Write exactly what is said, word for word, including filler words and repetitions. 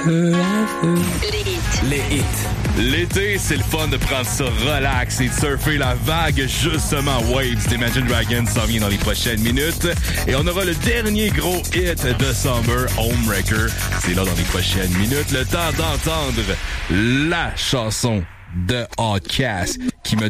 forever. Les hits. Les hits. L'été, c'est le fun de prendre ça relax et de surfer la vague. Justement, Waves d'Imagine Dragons s'en vient dans les prochaines minutes. Et on aura le dernier gros hit de Summer, Homewrecker. C'est là dans les prochaines minutes. Le temps d'entendre la chanson de Outkast qui me